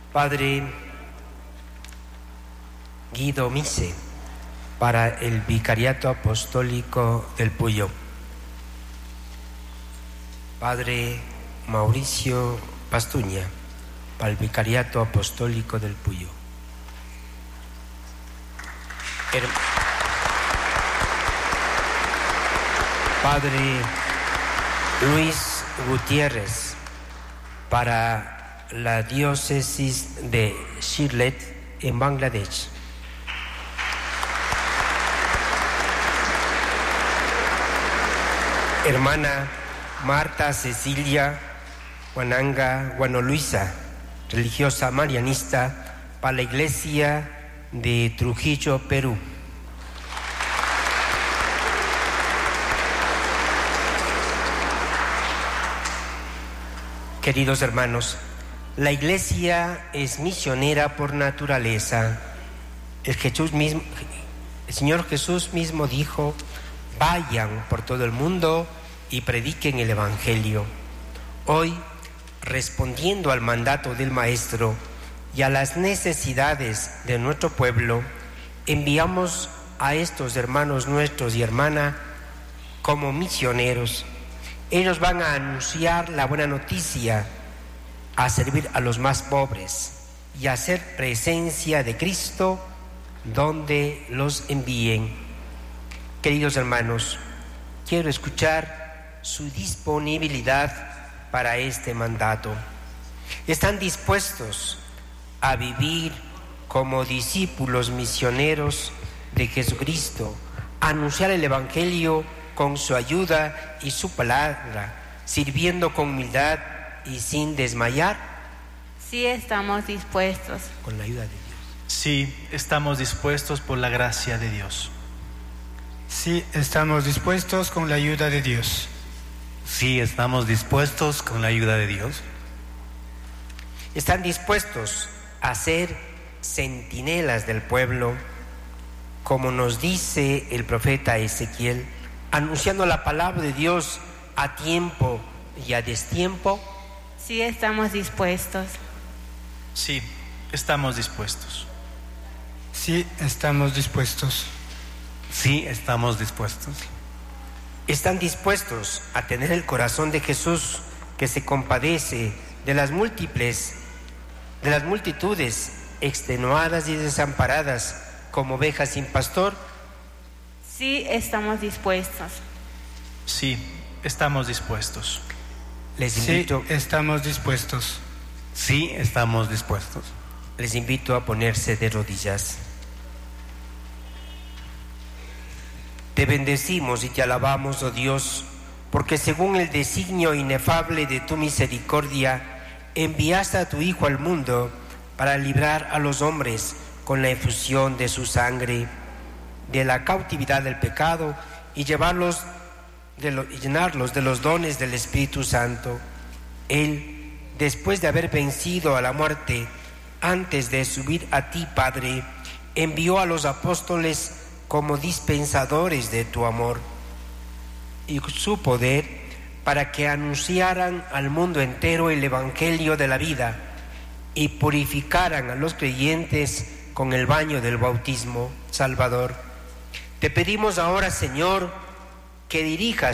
Padre Guido Mise, para el Vicariato Apostólico del Puyo. Padre Mauricio Pastuña, para el Vicariato Apostólico del Puyo. Padre Luis Gutiérrez, para la diócesis de Sylhet en Bangladesh. Hermana Marta Cecilia Guananga Guanoluisa, religiosa marianista, para la Iglesia de Trujillo, Perú. Queridos hermanos, la Iglesia es misionera por naturaleza. El Señor Jesús mismo dijo: vayan por todo el mundo y prediquen el Evangelio. Hoy, respondiendo al mandato del Maestro y a las necesidades de nuestro pueblo, enviamos a estos hermanos nuestros y hermanas como misioneros. Ellos van a anunciar la buena noticia, a servir a los más pobres y a hacer presencia de Cristo donde los envíen. Queridos hermanos, quiero escuchar su disponibilidad para este mandato. ¿Están dispuestos a vivir como discípulos misioneros de Jesucristo, a anunciar el Evangelio con su ayuda y su palabra, sirviendo con humildad y sin desmayar? Sí, estamos dispuestos. Con la ayuda de Dios. Sí, estamos dispuestos por la gracia de Dios. Sí, estamos dispuestos con la ayuda de Dios. Sí, estamos dispuestos con la ayuda de Dios. ¿Están dispuestos a ser centinelas del pueblo, como nos dice el profeta Ezequiel, anunciando la palabra de Dios a tiempo y a destiempo? Sí, estamos dispuestos. Sí, estamos dispuestos. Sí, estamos dispuestos. Sí, estamos dispuestos. ¿Están dispuestos a tener el corazón de Jesús, que se compadece de las multitudes extenuadas y desamparadas como ovejas sin pastor? Sí, estamos dispuestos. Sí, estamos dispuestos. Les invito, Sí, estamos dispuestos. Sí, estamos dispuestos. les invito a ponerse de rodillas. Te bendecimos y te alabamos, oh Dios, porque según el designio inefable de tu misericordia, enviaste a tu Hijo al mundo para librar a los hombres con la efusión de su sangre de la cautividad del pecado y llenarlos de los dones del Espíritu Santo. Él, después de haber vencido a la muerte, antes de subir a ti, Padre, envió a los apóstoles como dispensadores de tu amor y su poder, para que anunciaran al mundo entero el Evangelio de la vida y purificaran a los creyentes con el baño del bautismo salvador. Te pedimos ahora, Señor, que dirijas